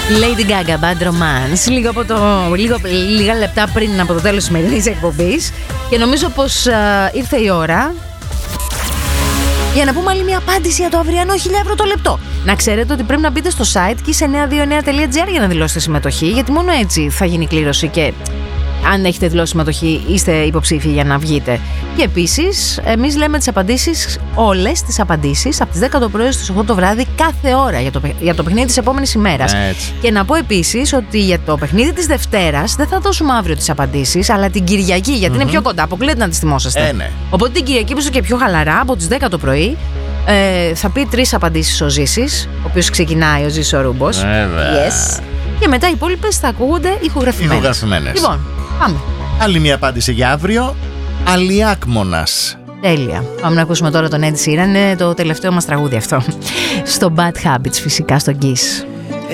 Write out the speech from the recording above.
Lady Gaga, Bad Romance. Λίγα λεπτά πριν από το τέλος της σημερινής εκπομπής. Και νομίζω πως ήρθε η ώρα για να πούμε άλλη μια απάντηση για το αυριανό 1.000 ευρώ το λεπτό. Να ξέρετε ότι πρέπει να μπείτε στο site kiss929.gr για να δηλώσετε συμμετοχή, γιατί μόνο έτσι θα γίνει κλήρωση και αν έχετε δηλώσει συμμετοχή είστε υποψήφιοι για να βγείτε. Και επίσης, εμείς λέμε τις απαντήσεις, όλες τις απαντήσεις, από τις 10 το πρωί στις 8 το βράδυ κάθε ώρα για το παιχνίδι της επόμενης ημέρας. Και να πω επίσης ότι για το παιχνίδι της Δευτέρας δεν θα δώσουμε αύριο τις απαντήσεις, αλλά την Κυριακή, γιατί είναι πιο κοντά, αποκλείεται να τις θυμόσαστε. Ναι. Οπότε την Κυριακή που είστε και πιο χαλαρά, από τις 10 το πρωί, θα πει 3 απαντήσεις ο Ζήσης, ο οποίος ξεκινάει ο Ζήσης ο Ρούμπος. Yes. Και μετά οι υπόλοιπες θα ακούγονται ηχογραφημένες. Λοιπόν, πάμε. Άλλη μια απάντηση για αύριο. Αλιάκμονας. Τέλεια. Πάμε να ακούσουμε τώρα τον Ed Sheeran. Είναι το τελευταίο μας τραγούδι αυτό. Στο Bad Habits, φυσικά, στο Kiss.